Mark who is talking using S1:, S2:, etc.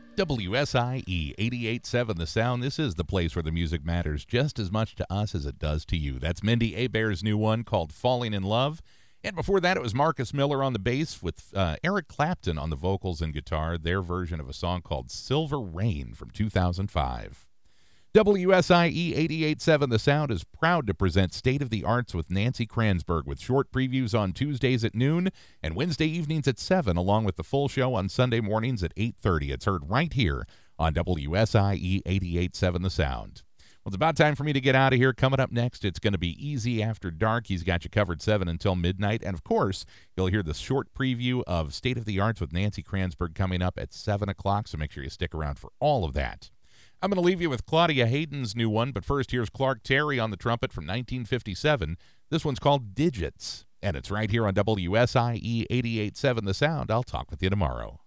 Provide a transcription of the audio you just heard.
S1: WSIE 88.7 The Sound. This is the place where the music matters just as much to us as it does to you. That's Mindy Abair's new one called Falling in Love. And before that, it was Marcus Miller on the bass with Eric Clapton on the vocals and guitar, their version of a song called Silver Rain from 2005. WSIE 88.7 The Sound is proud to present State of the Arts with Nancy Kransberg with short previews on Tuesdays at noon and Wednesday evenings at 7, along with the full show on Sunday mornings at 8:30. It's heard right here on WSIE 88.7 The Sound. Well, it's about time for me to get out of here. Coming up next, it's going to be Easy After Dark. He's got you covered 7 until midnight. And, of course, you'll hear the short preview of State of the Arts with Nancy Kransberg coming up at 7 o'clock, so make sure you stick around for all of that. I'm going to leave you with Claudia Hayden's new one, but first here's Clark Terry on the trumpet from 1957. This one's called Digits, and it's right here on WSIE 88.7 The Sound. I'll talk with you tomorrow.